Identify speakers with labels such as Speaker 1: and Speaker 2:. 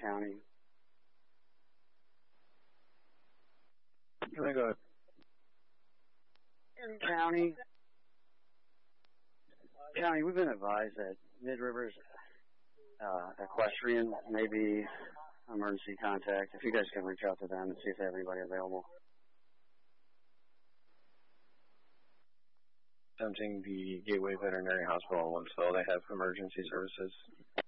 Speaker 1: County.
Speaker 2: Can I go ahead?
Speaker 1: County, we've been advised that Mid-Rivers Equestrian may be emergency contact. If you guys can reach out to them and see if they have anybody available.
Speaker 2: Attempting the Gateway Veterinary Hospital in Wentzville. They have emergency services.